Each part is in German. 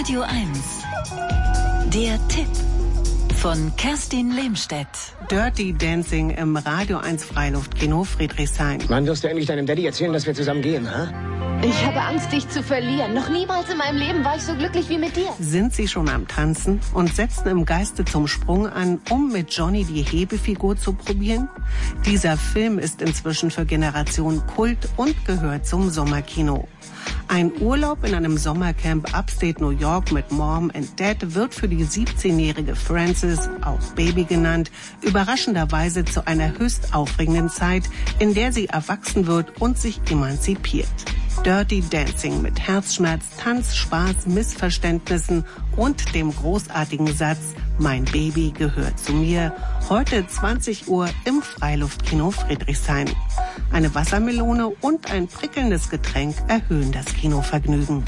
Radio 1. Der Tipp von Kerstin Lehmstedt. Dirty Dancing im Radio 1 Freiluftkino Friedrichshain. Wann wirst du endlich deinem Daddy erzählen, dass wir zusammen gehen, ha? Ich habe Angst, dich zu verlieren. Noch niemals in meinem Leben war ich so glücklich wie mit dir. Sind Sie schon am Tanzen und setzen im Geiste zum Sprung an, um mit Johnny die Hebefigur zu probieren? Dieser Film ist inzwischen für Generationen Kult und gehört zum Sommerkino. Ein Urlaub in einem Sommercamp upstate New York mit Mom and Dad wird für die 17-jährige Frances, auch Baby genannt, überraschenderweise zu einer höchst aufregenden Zeit, in der sie erwachsen wird und sich emanzipiert. Dirty Dancing mit Herzschmerz, Tanz, Spaß, Missverständnissen und dem großartigen Satz "Mein Baby gehört zu mir", heute 20 Uhr im Freiluftkino Friedrichshain. Eine Wassermelone und ein prickelndes Getränk erhöhen das Kinovergnügen.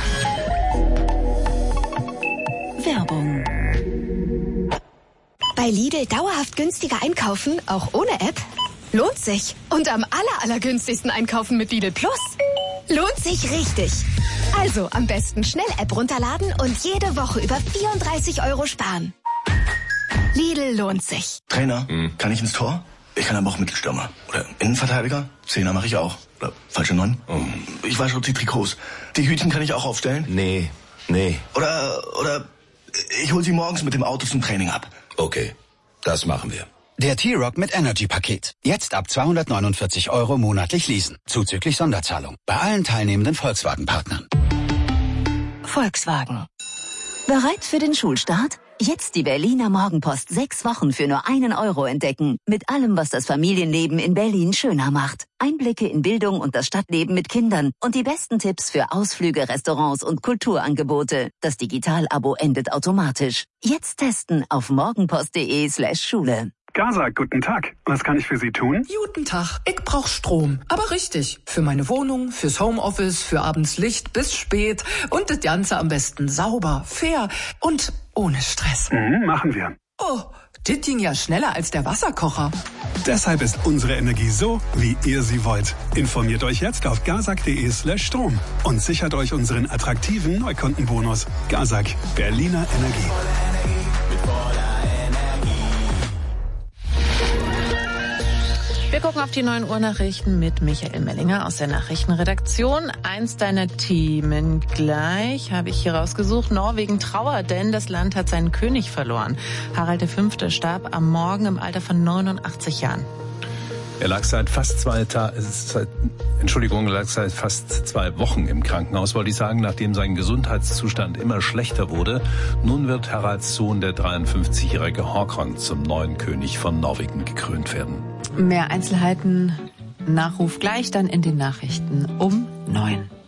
Werbung. Bei Lidl dauerhaft günstiger einkaufen, auch ohne App? Lohnt sich. Und am allergünstigsten einkaufen mit Lidl Plus? Lohnt sich richtig. Also am besten schnell App runterladen und jede Woche über 34 € sparen. Lidl lohnt sich. Trainer, kann ich ins Tor? Ich kann aber auch Mittelstürmer. Oder Innenverteidiger? Zehner mache ich auch. Oder falsche 9? Ich wasche die Trikots. Die Hütchen kann ich auch aufstellen? Nee. Oder ich hole sie morgens mit dem Auto zum Training ab. Okay, das machen wir. Der T-Rock mit Energy-Paket. Jetzt ab 249 € monatlich leasen. Zuzüglich Sonderzahlung. Bei allen teilnehmenden Volkswagen-Partnern. Volkswagen. Bereit für den Schulstart? Jetzt die Berliner Morgenpost 6 Wochen für nur 1 € entdecken. Mit allem, was das Familienleben in Berlin schöner macht. Einblicke in Bildung und das Stadtleben mit Kindern. Und die besten Tipps für Ausflüge, Restaurants und Kulturangebote. Das Digital-Abo endet automatisch. Jetzt testen auf morgenpost.de/Schule. Gaza, guten Tag. Was kann ich für Sie tun? Guten Tag. Ich brauch Strom. Aber richtig. Für meine Wohnung, fürs Homeoffice, für abends Licht bis spät. Und das Ganze am besten sauber, fair und ohne Stress. Machen wir. Oh, das ging ja schneller als der Wasserkocher. Deshalb ist unsere Energie so, wie ihr sie wollt. Informiert euch jetzt auf gazak.de/Strom und sichert euch unseren attraktiven Neukundenbonus. Gazak, Berliner Energie. Wir gucken auf die 9 Uhr Nachrichten mit Michael Mellinger aus der Nachrichtenredaktion. Eins deiner Themen gleich habe ich hier rausgesucht. Norwegen trauert, denn das Land hat seinen König verloren. Harald V. starb am Morgen im Alter von 89 Jahren. Er lag seit fast 2 Wochen im Krankenhaus, wollte ich sagen, nachdem sein Gesundheitszustand immer schlechter wurde. Nun wird Haralds Sohn, der 53-jährige Håkon, zum neuen König von Norwegen gekrönt werden. Mehr Einzelheiten, Nachruf gleich dann in den Nachrichten um 9.